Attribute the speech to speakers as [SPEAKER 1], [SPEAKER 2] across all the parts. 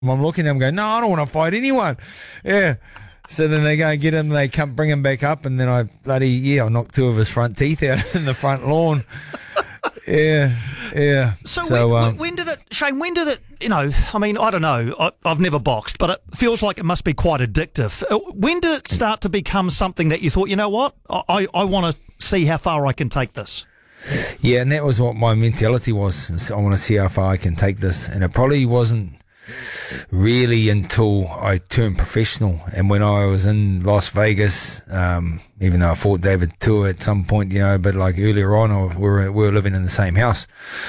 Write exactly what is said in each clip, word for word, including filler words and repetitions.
[SPEAKER 1] I'm looking at him going, no, I don't want to fight anyone. Yeah. So then they go and get him, they come bring him back up, and then I bloody, yeah, I knocked two of his front teeth out in the front lawn. Yeah, yeah.
[SPEAKER 2] So,
[SPEAKER 1] so
[SPEAKER 2] when,
[SPEAKER 1] um,
[SPEAKER 2] when did it, Shane, when did it, you know, I mean, I don't know, I, I've never boxed, but it feels like it must be quite addictive. When did it start to become something that you thought, you know what, I, I want to see how far I can take this?
[SPEAKER 1] Yeah, and that was what my mentality was. I want to see how far I can take this. And it probably wasn't really until I turned professional. And when I was in Las Vegas, um, even though I fought David Tua at some point, you know, but like earlier on, I, we, were, we were living in the same house.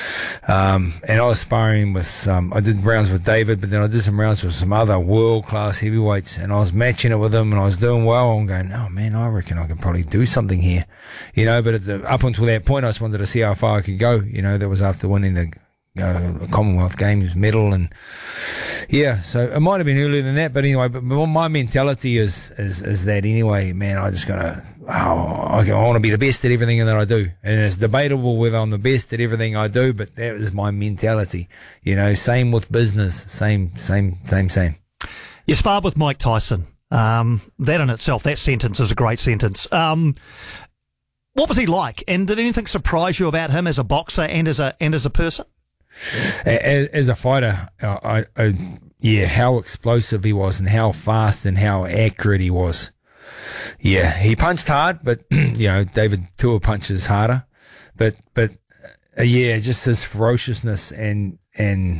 [SPEAKER 1] Um, and I was sparring with, um, I did rounds with David, but then I did some rounds with some other world-class heavyweights, and I was matching it with them, and I was doing well. I'm going, oh man, I reckon I could probably do something here, you know, but at the, up until that point, I just wanted to see how far I could go. You know, that was after winning the, Uh, Commonwealth Games medal, and yeah, so it might have been earlier than that, but anyway, but my mentality is is, is that anyway, man, I just gotta, oh, I, I want to be the best at everything that I do, and it's debatable whether I'm the best at everything I do, but that is my mentality, you know. Same with business, same, same, same, same.
[SPEAKER 2] You sparred with Mike Tyson. Um, that in itself, that sentence is a great sentence. Um, what was he like, and did anything surprise you about him as a boxer and as a and as a person?
[SPEAKER 1] As, as a fighter, I, I, yeah, how explosive he was, and how fast and how accurate he was. Yeah, he punched hard, but you know, David Tua punches harder. But but uh, yeah, just his ferociousness and and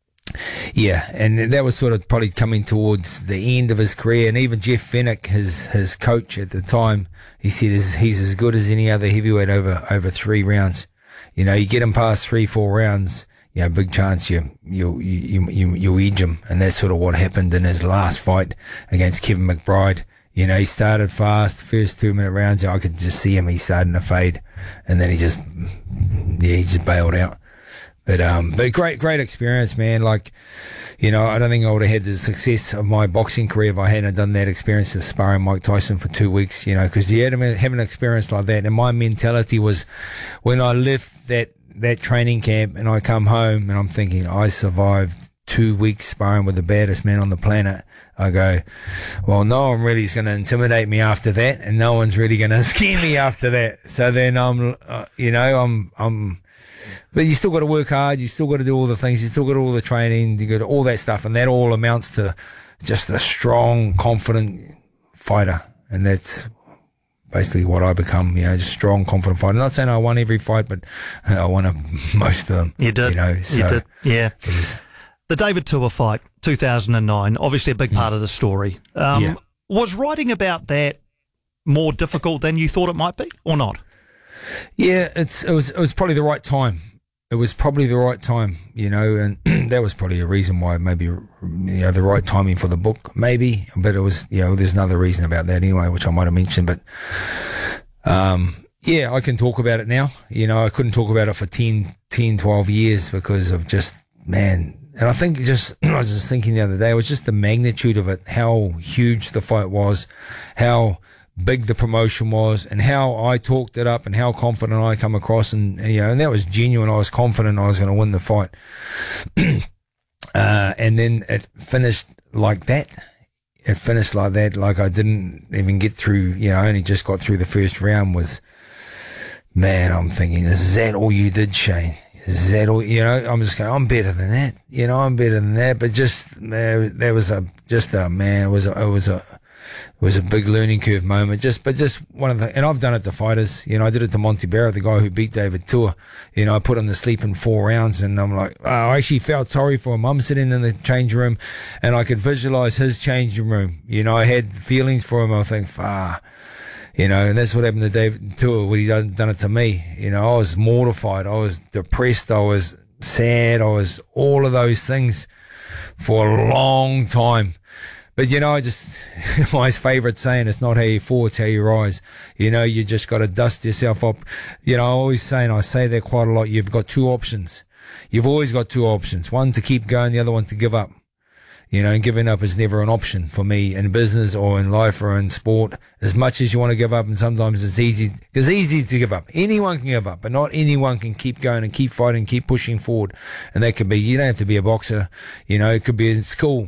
[SPEAKER 1] yeah, and that was sort of probably coming towards the end of his career. And even Jeff Fennick, his his coach at the time, he said he's as good as any other heavyweight over over three rounds. You know, you get him past three, four rounds, you know, big chance you, you, you, you, you edge him. And that's sort of what happened in his last fight against Kevin McBride. You know, he started fast, first two minute rounds, I could just see him, he started to fade. And then he just, yeah, he just bailed out. But, um, but great, great experience, man. Like, you know, I don't think I would have had the success of my boxing career if I hadn't done that experience of sparring Mike Tyson for two weeks, you know, because you had to have an experience like that. And my mentality was, when I left that, that training camp and I come home and I'm thinking, I survived two weeks sparring with the baddest man on the planet. I go, well, no one really is going to intimidate me after that, and no one's really going to scare me after that. So then I'm, uh, you know, I'm, I'm, but you still got to work hard. You still got to do all the things. You still got all the training. You got all that stuff, and that all amounts to just a strong, confident fighter. And that's basically what I become. You know, just strong, confident fighter. Not saying I won every fight, but I won a, most of them.
[SPEAKER 2] You did.
[SPEAKER 1] You know, so
[SPEAKER 2] you did. Yeah.
[SPEAKER 1] It was,
[SPEAKER 2] the David Tua fight, two thousand nine, obviously a big part mm. of the story. Um,
[SPEAKER 1] yeah.
[SPEAKER 2] Was writing about that more difficult than you thought it might be, or not?
[SPEAKER 1] Yeah, it's it was it was probably the right time. It was probably the right time, you know, and that was probably a reason why maybe, you know, the right timing for the book, maybe. But it was, you know, there's another reason about that anyway, which I might have mentioned. But, um, yeah, I can talk about it now. You know, I couldn't talk about it for ten, ten, twelve years because of just, man. And I think just, I was just thinking the other day, it was just the magnitude of it, how huge the fight was, how big the promotion was, and how I talked it up and how confident I come across, and, and you know, and that was genuine. I was confident I was going to win the fight. uh, and then it finished like that. It finished like that. Like I didn't even get through, you know, I only just got through the first round with, man, I'm thinking, is that all you did, Shane? Is that all, you know, I'm just going, I'm better than that. You know, I'm better than that. But just, man, there was a, just a, man, it was a, it was a, It was a big learning curve moment. Just, but just one of the, and I've done it to fighters. You know, I did it to Monty Barrett, the guy who beat David Tua. You know, I put him to sleep in four rounds, and I'm like, oh, I actually felt sorry for him. I'm sitting in the change room, and I could visualize his changing room. You know, I had feelings for him. I think, ah, you know, and that's what happened to David Tua when he done, done it to me. You know, I was mortified. I was depressed. I was sad. I was all of those things for a long time. But, you know, I just, my favourite saying, it's not how you fall, it's how you rise. You know, you just got to dust yourself up. You know, I always say, and I say that quite a lot, you've got two options. You've always got two options. One to keep going, the other one to give up. You know, and giving up is never an option for me in business or in life or in sport. As much as you want to give up, and sometimes it's easy, because it's easy to give up. Anyone can give up, but not anyone can keep going and keep fighting, keep pushing forward. And that could be, you don't have to be a boxer, you know, it could be in school.